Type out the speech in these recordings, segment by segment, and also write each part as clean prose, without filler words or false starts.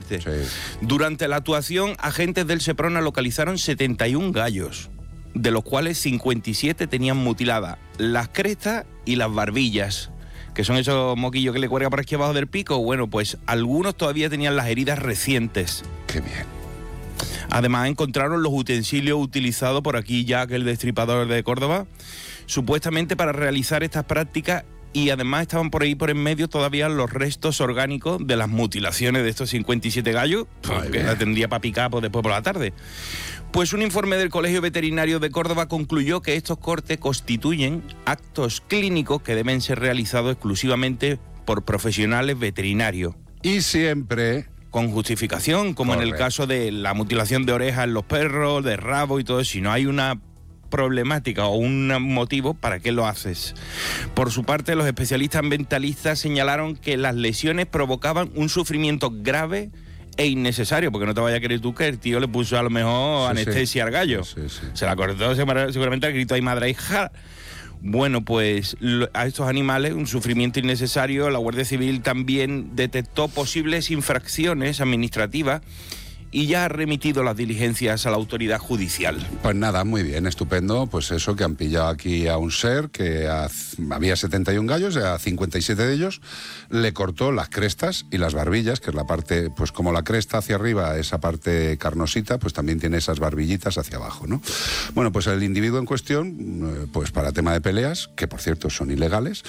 oeste. Sí. Durante la actuación, agentes del Seprona localizaron 71 gallos, de los cuales 57 tenían mutiladas las crestas y las barbillas, que son esos moquillos que le cuelga por aquí abajo del pico. Bueno, pues algunos todavía tenían las heridas recientes. Qué bien. Además, encontraron los utensilios utilizados por aquí Jack, el destripador de Córdoba, supuestamente para realizar estas prácticas, y además estaban por ahí por en medio todavía los restos orgánicos de las mutilaciones de estos 57 gallos, que la tendría para picar pues, después por la tarde. Pues un informe del Colegio Veterinario de Córdoba concluyó que estos cortes constituyen actos clínicos que deben ser realizados exclusivamente por profesionales veterinarios. Y siempre... con justificación, como Correcto. en el caso de la mutilación de orejas en los perros, de rabo y todo eso. Si no hay una problemática o un motivo, ¿para qué lo haces? Por su parte, los especialistas ambientalistas señalaron que las lesiones provocaban un sufrimiento grave e innecesario, porque no te vaya a creer tú que el tío le puso a lo mejor anestesia al gallo. Sí. Se la cortó seguramente al grito, ay madre hija. Bueno, pues a estos animales un sufrimiento innecesario. La Guardia Civil también detectó posibles infracciones administrativas y ya ha remitido las diligencias a la autoridad judicial. Pues nada, muy bien, estupendo. Pues eso, que han pillado aquí a un ser que había 71 gallos, a 57 de ellos le cortó las crestas y las barbillas, que es la parte, pues como la cresta hacia arriba, esa parte carnosita, pues también tiene esas barbillitas hacia abajo, ¿no? Bueno, pues el individuo en cuestión, pues para tema de peleas, que por cierto son ilegales,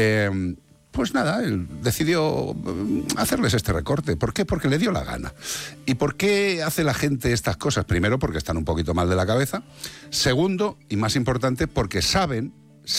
pues nada, él decidió hacerles este recorte. ¿Por qué? Porque le dio la gana. ¿Y por qué hace la gente estas cosas? Primero, porque están un poquito mal de la cabeza. Segundo, y más importante, porque saben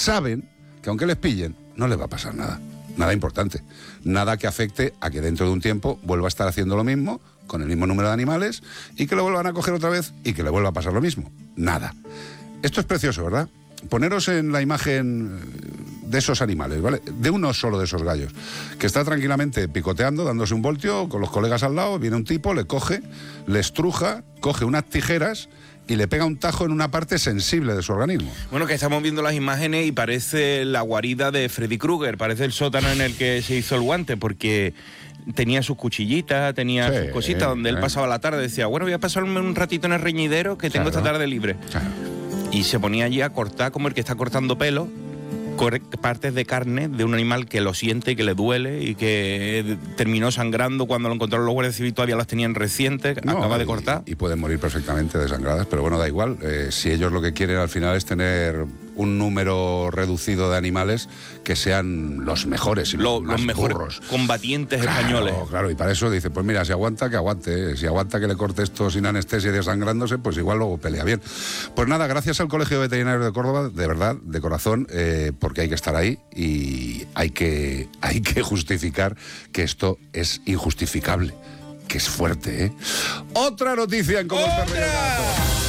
que aunque les pillen, no les va a pasar nada. Nada importante. Nada que afecte a que dentro de un tiempo vuelva a estar haciendo lo mismo, con el mismo número de animales, y que lo vuelvan a coger otra vez y que le vuelva a pasar lo mismo. Nada. Esto es precioso, ¿verdad? Poneros en la imagen de esos animales, ¿vale? De uno solo de esos gallos, que está tranquilamente picoteando, dándose un voltio con los colegas al lado, viene un tipo, le coge, le estruja, coge unas tijeras y le pega un tajo en una parte sensible de su organismo. Bueno, que estamos viendo las imágenes y parece la guarida de Freddy Krueger, parece el sótano en el que se hizo el guante, porque tenía sus cuchillitas, tenía sus cositas, donde él pasaba la tarde, decía, bueno, voy a pasarme un ratito en el reñidero que tengo esta tarde libre. Claro. Y se ponía allí a cortar como el que está cortando pelo, partes de carne de un animal que lo siente y que le duele y que terminó sangrando cuando lo encontraron los guardias civiles, todavía las tenían recientes, acaba de cortar. Y pueden morir perfectamente desangradas, pero bueno, da igual. Si ellos lo que quieren al final es tener un número reducido de animales que sean los mejores y los mejores burros, combatientes españoles. Claro, y para eso dice, pues mira, si aguanta, que aguante. Si aguanta que le corte esto sin anestesia y desangrándose, pues igual luego pelea bien. Pues nada, gracias al Colegio Veterinario de Córdoba, de verdad, de corazón, porque hay que estar ahí y hay que justificar que esto es injustificable, que es fuerte, ¿eh? Otra noticia en Como el Perro.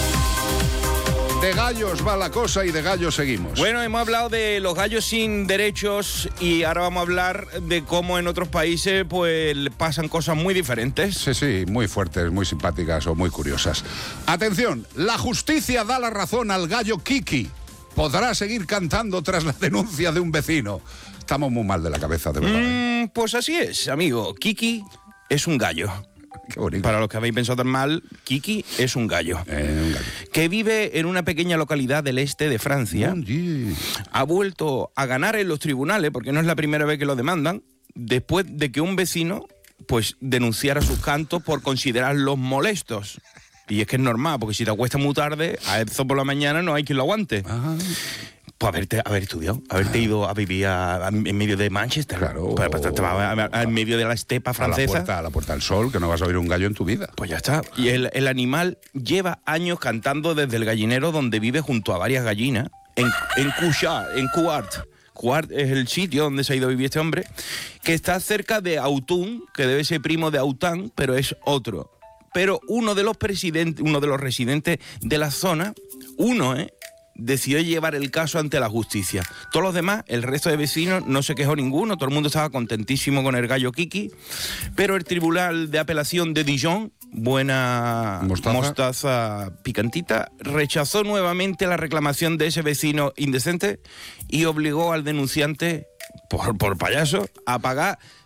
De gallos va la cosa y de gallos seguimos. Bueno, hemos hablado de los gallos sin derechos y ahora vamos a hablar de cómo en otros países pues pasan cosas muy diferentes. Sí, muy fuertes, muy simpáticas o muy curiosas. Atención, la justicia da la razón al gallo Kiki. Podrá seguir cantando tras la denuncia de un vecino. Estamos muy mal de la cabeza, de verdad. Pues así es, amigo. Kiki es un gallo. Qué bonito. Para los que habéis pensado tan mal, Kiki es un gallo. Un gallo. Que vive en una pequeña localidad del este de Francia. Ha vuelto a ganar en los tribunales, porque no es la primera vez que lo demandan, después de que un vecino pues denunciara sus cantos por considerarlos molestos. Y es que es normal, porque si te acuestas muy tarde, a eso por la mañana no hay quien lo aguante. Ajá. Pues haber estudiado, haberte ido a vivir en medio de Manchester. Claro. En medio de la estepa francesa. A la puerta del sol, que no vas a oír un gallo en tu vida. Pues ya está. Y el animal lleva años cantando desde el gallinero donde vive junto a varias gallinas, en Cuart. Cuart es el sitio donde se ha ido a vivir este hombre, que está cerca de Autun, que debe ser primo de Autun, pero es otro. Pero uno de los residentes de la zona, decidió llevar el caso ante la justicia. Todos los demás, el resto de vecinos, no se quejó ninguno, todo el mundo estaba contentísimo con el gallo Kiki, pero el Tribunal de Apelación de Dijon, buena mostaza picantita, rechazó nuevamente la reclamación de ese vecino indecente y obligó al denunciante, por payaso, a pagar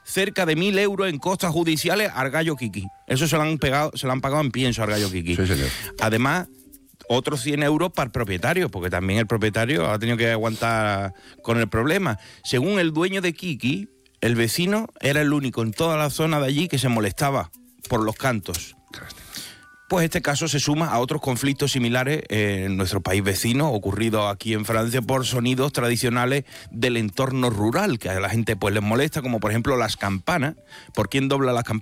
cerca de 1.000 euros en costas judiciales al gallo Kiki. Eso se lo han pagado en pienso al gallo Kiki. Sí, señor. Además, otros 100 euros para el propietario, porque también el propietario ha tenido que aguantar con el problema. Según el dueño de Kiki, el vecino era el único en toda la zona de allí que se molestaba por los cantos. Pues este caso se suma a otros conflictos similares en nuestro país vecino, ocurridos aquí en Francia por sonidos tradicionales del entorno rural, que a la gente pues les molesta, como por ejemplo las campanas. ¿Por quién dobla las campanas?